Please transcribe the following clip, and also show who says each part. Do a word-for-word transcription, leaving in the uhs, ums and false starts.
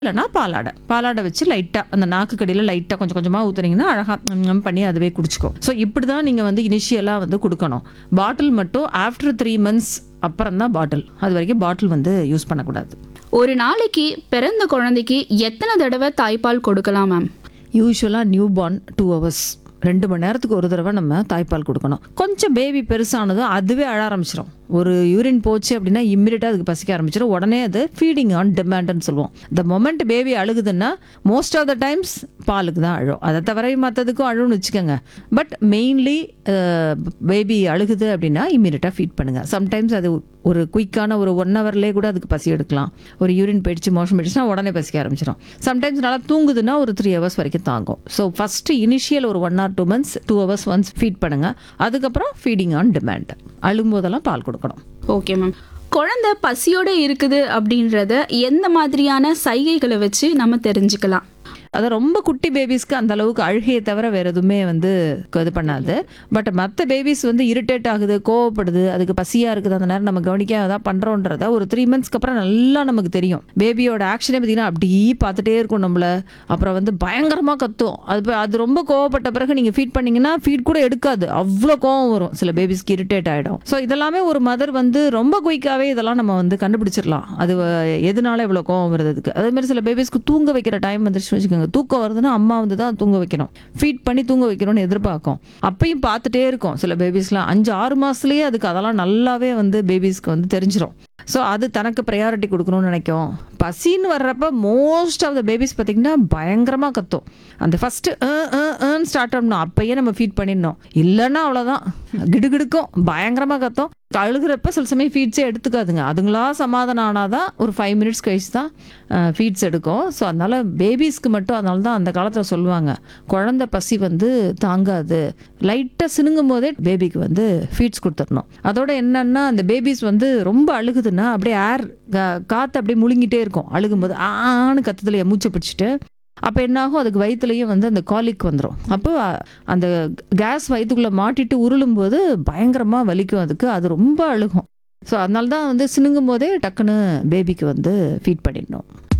Speaker 1: இல்லைன்னா பாலாடை பாலாடை வச்சு லைட்டாக அந்த நாக்கு கடியில் லைட்டாக கொஞ்சம் கொஞ்சமாக ஊற்றுனீங்கன்னா அழகாக பண்ணி அதுவே குடிச்சிக்கும். ஸோ இப்படி தான் நீங்கள் வந்து இனிஷியலாக வந்து கொடுக்கணும். பாட்டில் மட்டும் ஆஃப்டர் த்ரீ மந்த்ஸ் அப்புறம் தான் பாட்டில். அது வரைக்கும் பாட்டில் வந்து யூஸ் பண்ணக்கூடாது.
Speaker 2: ஒரு நாளைக்கு பிறந்த குழந்தைக்கு எத்தனை தடவை தாய்ப்பால் கொடுக்கலாம் மேம்?
Speaker 1: யூஸ்வலாக நியூ பார்ன் டூ ஹவர்ஸ் ரெண்டு மணி நேரத்துக்கு ஒரு தடவை நம்ம தாய்ப்பால் கொடுக்கணும். கொஞ்சம் பேபி பெருசானதும் அதுவே அழ ஆரம்பிச்சிடும். ஒரு யூரின் போச்சு அப்படின்னா இம்மிடியட்டாக அதுக்கு பசிக்க ஆரம்பிச்சிடும். உடனே அது ஃபீடிங் ஆன் டிமாண்ட்னு சொல்லுவோம். The moment baby அழுகுதுன்னா most of the times பாலுக்கு தான் அழும். அதை தவிர மற்றதுக்கும் அழுன்னு வச்சுக்கோங்க. பட் மெயின்லி பேபி அழுகுது அப்படின்னா இம்மிடியட்டாக ஃபீட் பண்ணுங்கள். சம்டைம்ஸ் அது ஒரு குயிக்கான ஒரு ஒன் ஹவர்லேயே கூட அதுக்கு பசி எடுக்கலாம். ஒரு யூரின் போயிடுச்சு மோஷன் போயிடுச்சுன்னா உடனே பசிக்க ஆரம்பிச்சிடும். சம்டைம்ஸ் நல்லா தூங்குதுன்னா ஒரு த்ரீ ஹவர்ஸ் வரைக்கும் தாங்கும். ஸோ ஃபஸ்ட்டு இனிஷியல் ஒரு one R two months two hours once feet பண்ணுங்கள். அதுக்கப்புறம் ஃபீடிங் ஆன் டிமாண்ட். அழும்போதெல்லாம் பால் கொடுக்கணும்.
Speaker 2: Okay ma'am. குழந்தை பசியோட இருக்குது அப்படின்றத எந்த மாதிரியான சைகைகளை வச்சு நம்ம தெரிஞ்சுக்கலாம்?
Speaker 1: அது ரொம்ப குட்டி பேபிஸ்க்கு அந்த அளவுக்கு அழுகையை தவிர வேற எதுவுமே வந்து இது பண்ணாது. பட் மற்ற பேபிஸ் வந்து இரிட்டேட் ஆகுது, கோவப்படுது, அதுக்கு பசியாக இருக்குது, அந்த நேரம் நம்ம கவனிக்க அதான் பண்ணுறோன்றத ஒரு த்ரீ மந்த்ஸ்க்கு அப்புறம் நல்லா நமக்கு தெரியும். பேபியோட ஆக்ஷனே பார்த்தீங்கன்னா அப்படியே பார்த்துட்டே இருக்கும் நம்மள. அப்புறம் வந்து பயங்கரமாக கத்தும். அது அது ரொம்ப கோவப்பட்ட பிறகு நீங்கள் ஃபீட் பண்ணீங்கன்னா ஃபீட் கூட எடுக்காது. அவ்வளோ கோவம் வரும். சில பேபிஸ்க்கு இரிட்டேட் ஆகிடும். ஸோ இதெல்லாமே ஒரு மதர் வந்து ரொம்ப குயிக்காகவே இதெல்லாம் நம்ம வந்து கண்டுபிடிச்சிடலாம். அது எதனால இவ்வளோ கோவம் வருதுக்கு. அதேமாதிரி சில பேபிஸ்க்கு தூங்க வைக்கிற டைம் வந்துருச்சு வச்சுக்கோங்க. தூக்கம் வருதுன்னா அம்மா வந்து தான் தூங்க வைக்கணும். ஃபீட் பண்ணி தூங்க வைக்கணும்னு எதிர்பார்க்கும். அப்பயும் பார்த்துட்டே இருக்கும். சில பேபிஸ்லாம் அஞ்சு ஆறு மாசத்துலயே அதுக்கு அதெல்லாம் நல்லாவே வந்து பேபிஸ்க்கு வந்து தெரிஞ்சிடும். ஸோ அது தனக்கு ப்ரையாரிட்டி கொடுக்கணும்னு நினைக்கும். பசின்னு வர்றப்ப மோஸ்ட் ஆஃப் த பேபிஸ் பார்த்தீங்கன்னா பயங்கரமாக கத்தும். அந்த ஃபஸ்ட்டு ஸ்டார்ட் பண்ணணும். அப்பயே நம்ம ஃபீட் பண்ணிடணும். இல்லைன்னா அவ்வளோதான் கிடுகிடுக்கும். பயங்கரமாக கத்தும். அழுகிறப்ப சில சமயம் ஃபீட்ஸே எடுத்துக்காதுங்க. அதுங்களா சமாதானம் ஆனாதான் ஒரு ஃபைவ் மினிட்ஸ் கழிச்சு தான் ஃபீட்ஸ் எடுக்கும். ஸோ அதனால பேபிஸ்க்கு மட்டும் அதனால தான் அந்த காலத்தில் சொல்லுவாங்க, குழந்தை பசி வந்து தாங்காது, லைட்டாக சினுங்கும் போதே பேபிக்கு வந்து ஃபீட்ஸ் கொடுத்துடணும். அதோட என்னன்னா அந்த பேபிஸ் வந்து ரொம்ப அழுகுதுன்னா அப்படியே ஏர் காற்று அப்படியே முழுங்கிட்டே இருக்கும். அழுகும்போது ஆன்னு கத்துதலையே மூச்சை பிடிச்சிட்டு அப்போ என்னாகும், அதுக்கு வயிற்றுலையும் வந்து அந்த காலிக் வந்துடும். அப்போ அந்த கேஸ் வயிற்றுக்குள்ளே மாட்டிட்டு உருளும் போது பயங்கரமாக வலிக்கும் அதுக்கு. அது ரொம்ப அழுகும். ஸோ அதனால தான் வந்து சினுங்கும் போதே டக்குன்னு பேபிக்கு வந்து ஃபீட் பண்ணிடணும்.